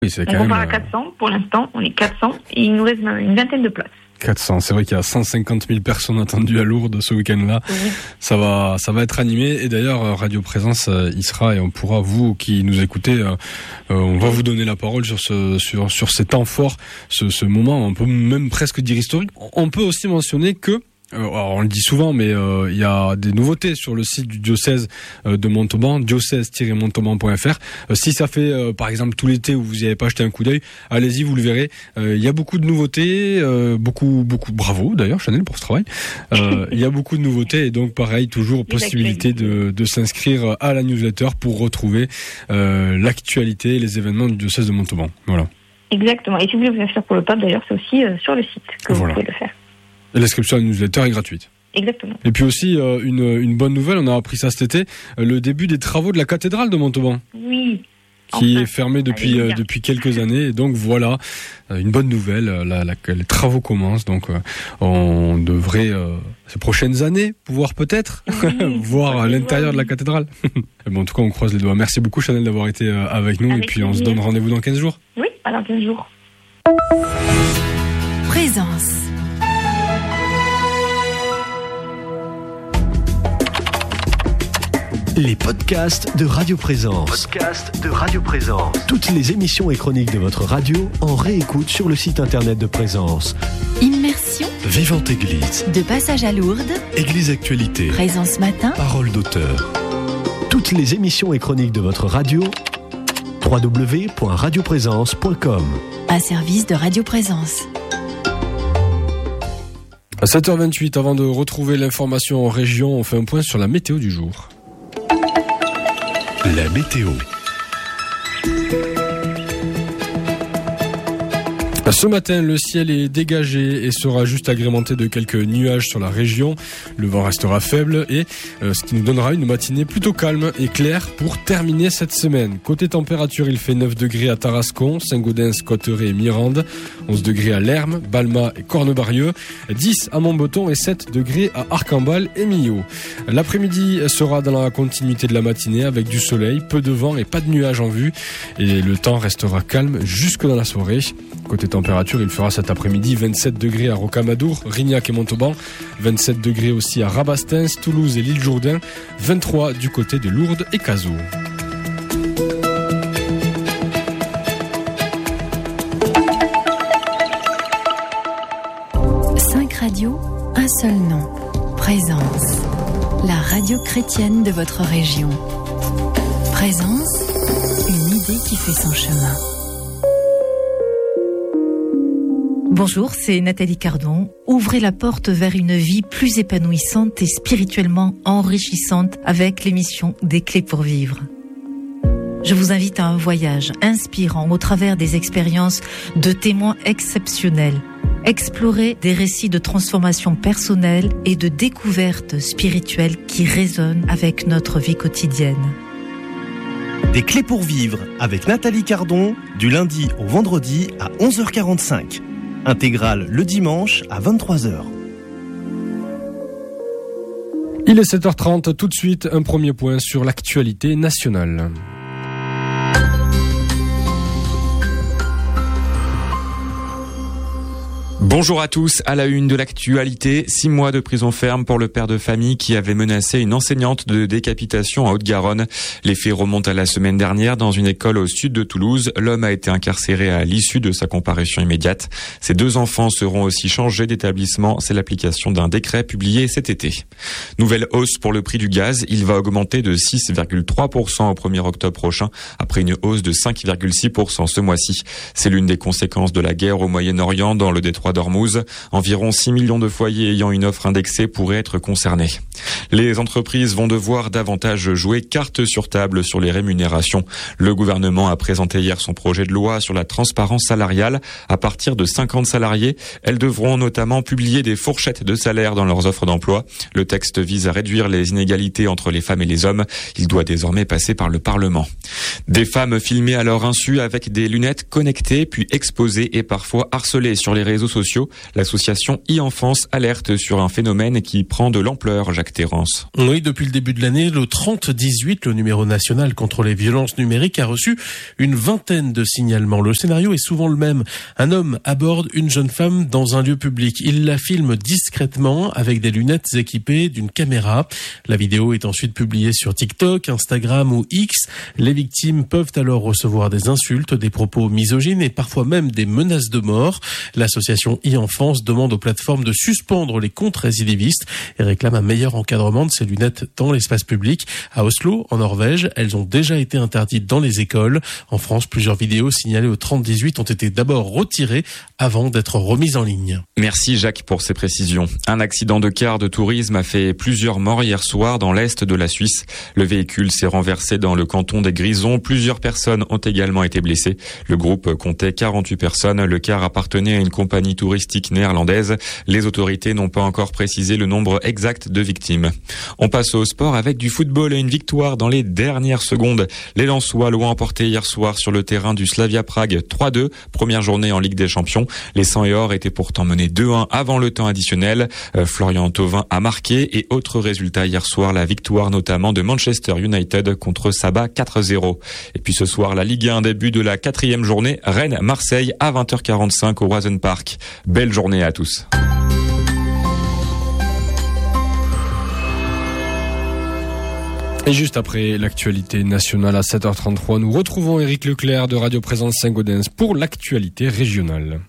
Oui, c'est quand on même... part à 400 pour l'instant, on est 400 et il nous reste une vingtaine de places. 400, c'est vrai qu'il y a 150 000 personnes attendues à Lourdes ce week-end-là. Oui. Ça va être animé. Et d'ailleurs, Radio Présence y sera et on pourra, vous qui nous écoutez, on va vous donner la parole sur ces temps forts, ce moment, on peut même presque dire historique. On peut aussi mentionner que alors on le dit souvent, mais il y a des nouveautés sur le site du diocèse de Montauban, diocèse-montauban.fr. Si ça fait par exemple tout l'été où vous n'y avez pas jeté un coup d'œil, allez-y, vous le verrez. Il y a beaucoup de nouveautés, beaucoup. Bravo d'ailleurs Chanel pour ce travail. Il y a beaucoup de nouveautés et donc pareil, toujours possibilité de s'inscrire à la newsletter pour retrouver l'actualité et les événements du diocèse de Montauban. Voilà. Exactement. Et si vous voulez vous inscrire pour le pape, d'ailleurs, c'est aussi sur le site que vous pouvez le faire. Et l'inscription à la newsletter est gratuite. Exactement. Et puis aussi, une bonne nouvelle, on a appris ça cet été, le début des travaux de la cathédrale de Montauban. Oui. Qui est fermée depuis quelques années. Et donc voilà, une bonne nouvelle, les travaux commencent. Donc on devrait, ces prochaines années, pouvoir peut-être voir l'intérieur de la cathédrale. Bon, en tout cas, on croise les doigts. Merci beaucoup Chanel d'avoir été avec nous. Et puis on se donne rendez-vous dans 15 jours. Oui, dans 15 jours. Présence. Les podcasts de Radio Présence. Toutes les émissions et chroniques de votre radio en réécoute sur le site internet de Présence. Immersion. Vivante Église. De passage à Lourdes. Église Actualité. Présence Matin. Parole d'auteur. Toutes les émissions et chroniques de votre radio. www.radioprésence.com. Un service de Radio Présence. À 7h28, avant de retrouver l'information en région, on fait un point sur la météo du jour. La météo. Ce matin, le ciel est dégagé et sera juste agrémenté de quelques nuages sur la région. Le vent restera faible et ce qui nous donnera une matinée plutôt calme et claire pour terminer cette semaine. Côté température, il fait 9 degrés à Tarascon, Saint-Gaudens, Cotteret et Mirande, 11 degrés à Lermes, Balma et Cornebarieux, 10 à Montbeton et 7 degrés à Arcambal et Millau. L'après-midi sera dans la continuité de la matinée avec du soleil, peu de vent et pas de nuages en vue. Et le temps restera calme jusque dans la soirée. Côté température, il fera cet après-midi 27 degrés à Rocamadour, Rignac et Montauban, 27 degrés aussi à Rabastens, Toulouse et l'île Jourdain, 23 du côté de Lourdes et Cazaux. Cinq radios, un seul nom. Présence. La radio chrétienne de votre région. Présence, une idée qui fait son chemin. Bonjour, c'est Nathalie Cardon. Ouvrez la porte vers une vie plus épanouissante et spirituellement enrichissante avec l'émission Des clés pour vivre. Je vous invite à un voyage inspirant au travers des expériences de témoins exceptionnels. Explorer des récits de transformation personnelle et de découverte spirituelle qui résonnent avec notre vie quotidienne. Des clés pour vivre avec Nathalie Cardon, du lundi au vendredi à 11h45. Intégrale le dimanche à 23h. Il est 7h30, tout de suite un premier point sur l'actualité nationale. Bonjour à tous, à la une de l'actualité, 6 mois de prison ferme pour le père de famille qui avait menacé une enseignante de décapitation en Haute-Garonne. Les faits remontent à la semaine dernière dans une école au sud de Toulouse. L'homme a été incarcéré à l'issue de sa comparution immédiate. Ses 2 enfants seront aussi changés d'établissement. C'est l'application d'un décret publié cet été. Nouvelle hausse pour le prix du gaz. Il va augmenter de 6,3% au 1er octobre prochain, après une hausse de 5,6% ce mois-ci. C'est l'une des conséquences de la guerre au Moyen-Orient dans le détroit d'Ormuz. Environ 6 millions de foyers ayant une offre indexée pourraient être concernés. Les entreprises vont devoir davantage jouer carte sur table sur les rémunérations. Le gouvernement a présenté hier son projet de loi sur la transparence salariale. À partir de 50 salariés, elles devront notamment publier des fourchettes de salaire dans leurs offres d'emploi. Le texte vise à réduire les inégalités entre les femmes et les hommes. Il doit désormais passer par le Parlement. Des femmes filmées à leur insu avec des lunettes connectées, puis exposées et parfois harcelées sur les réseaux sociaux. L'association e-enfance alerte sur un phénomène qui prend de l'ampleur. Jacques Jacques Terrance. Oui, depuis le début de l'année, le 3018, le numéro national contre les violences numériques, a reçu une vingtaine de signalements. Le scénario est souvent le même. Un homme aborde une jeune femme dans un lieu public. Il la filme discrètement avec des lunettes équipées d'une caméra. La vidéo est ensuite publiée sur TikTok, Instagram ou X. Les victimes peuvent alors recevoir des insultes, des propos misogynes et parfois même des menaces de mort. L'association e-Enfance demande aux plateformes de suspendre les comptes récidivistes et réclame un meilleur encadrement de ces lunettes dans l'espace public. À Oslo, en Norvège, elles ont déjà été interdites dans les écoles. En France, plusieurs vidéos signalées au 3018 ont été d'abord retirées avant d'être remises en ligne. Merci Jacques pour ces précisions. Un accident de car de tourisme a fait plusieurs morts hier soir dans l'est de la Suisse. Le véhicule s'est renversé dans le canton des Grisons. Plusieurs personnes ont également été blessées. Le groupe comptait 48 personnes. Le car appartenait à une compagnie touristique néerlandaise. Les autorités n'ont pas encore précisé le nombre exact de victimes. On passe au sport avec du football et une victoire dans les dernières secondes. Les Lensois l'ont emporté hier soir sur le terrain du Slavia Prague 3-2, première journée en Ligue des Champions. Les 100 et or étaient pourtant menés 2-1 avant le temps additionnel. Florian Thauvin a marqué et autre résultat hier soir, la victoire notamment de Manchester United contre Saba 4-0. Et puis ce soir, la Ligue 1, début de la 4e journée, Rennes-Marseille à 20h45 au Roison Park. Belle journée à tous. Et juste après l'actualité nationale à 7h33, nous retrouvons Éric Leclerc de Radio Présence Saint-Gaudens pour l'actualité régionale.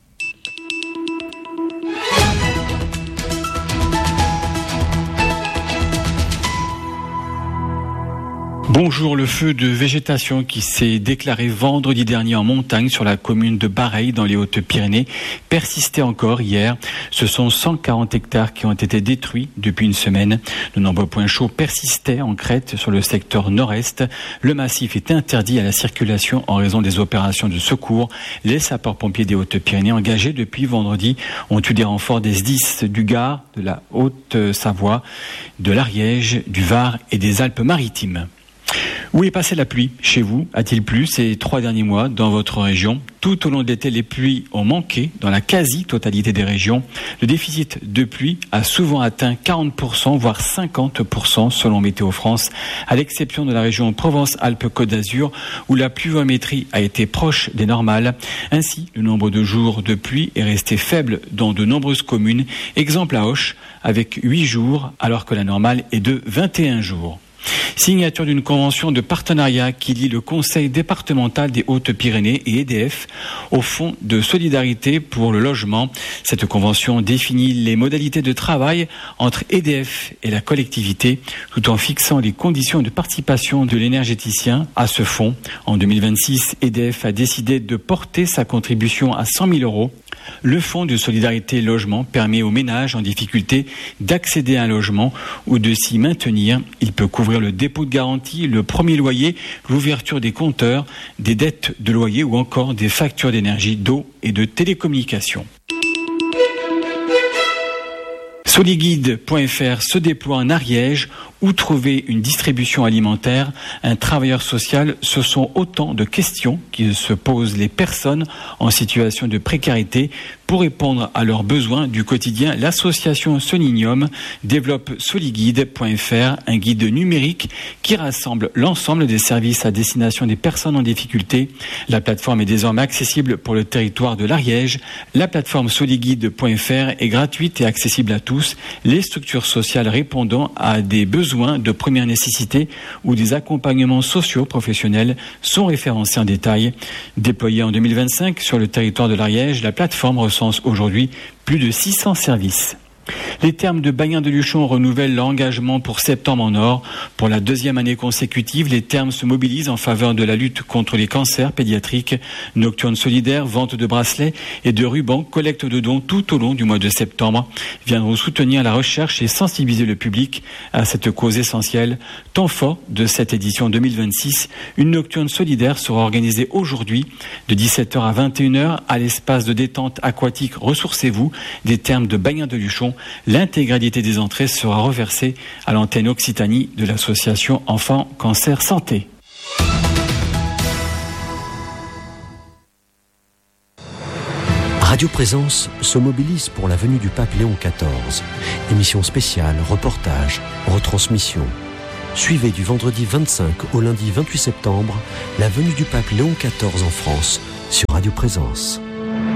Bonjour, le feu de végétation qui s'est déclaré vendredi dernier en montagne sur la commune de Bareilles dans les Hautes-Pyrénées persistait encore hier. Ce sont 140 hectares qui ont été détruits depuis une semaine. De nombreux points chauds persistaient en crête sur le secteur nord-est. Le massif est interdit à la circulation en raison des opérations de secours. Les sapeurs-pompiers des Hautes-Pyrénées engagés depuis vendredi ont eu des renforts des SDIS du Gard, de la Haute-Savoie, de l'Ariège, du Var et des Alpes-Maritimes. Où est passée la pluie chez vous? A-t-il plu ces 3 derniers mois dans votre région? Tout au long de l'été, les pluies ont manqué dans la quasi-totalité des régions. Le déficit de pluie a souvent atteint 40%, voire 50% selon Météo France, à l'exception de la région Provence-Alpes-Côte d'Azur, où la pluviométrie a été proche des normales. Ainsi, le nombre de jours de pluie est resté faible dans de nombreuses communes. Exemple à Auch, avec 8 jours, alors que la normale est de 21 jours. Signature d'une convention de partenariat qui lie le Conseil départemental des Hautes-Pyrénées et EDF au Fonds de solidarité pour le logement. Cette convention définit les modalités de travail entre EDF et la collectivité, tout en fixant les conditions de participation de l'énergéticien à ce fonds. En 2026, EDF a décidé de porter sa contribution à 100 000 €. Le Fonds de solidarité logement permet aux ménages en difficulté d'accéder à un logement ou de s'y maintenir. Il peut couvrir le dépôt de garantie, le premier loyer, l'ouverture des compteurs, des dettes de loyer ou encore des factures d'énergie, d'eau et de télécommunications. Soliguide.fr se déploie en Ariège. Où trouver une distribution alimentaire, un travailleur social, ce sont autant de questions qui se posent les personnes en situation de précarité. Pour répondre à leurs besoins du quotidien, l'association Soninium développe Soliguide.fr, un guide numérique qui rassemble l'ensemble des services à destination des personnes en difficulté. La plateforme est désormais accessible pour le territoire de l'Ariège. La plateforme Soliguide.fr est gratuite et accessible à tous. Les structures sociales répondant à des besoins de première nécessité ou des accompagnements sociaux professionnels sont référencés en détail. Déployée en 2025 sur le territoire de l'Ariège, la plateforme recense aujourd'hui plus de 600 services. Les Thermes de Bagnin-de-Luchon renouvellent l'engagement pour septembre en or. Pour la 2e année consécutive, les Thermes se mobilisent en faveur de la lutte contre les cancers pédiatriques. Nocturne solidaire, vente de bracelets et de rubans, collecte de dons tout au long du mois de septembre viendront soutenir la recherche et sensibiliser le public à cette cause essentielle. Temps fort de cette édition 2026, une nocturne solidaire sera organisée aujourd'hui de 17h à 21h à l'espace de détente aquatique Ressourcez-vous des Thermes de Bagnin-de-Luchon. L'intégralité des entrées sera reversée à l'antenne Occitanie de l'association Enfants Cancer Santé. Radio Présence se mobilise pour la venue du pape Léon XIV. Émission spéciale, reportage, retransmission. Suivez du vendredi 25 au lundi 28 septembre la venue du pape Léon XIV en France sur Radio Présence.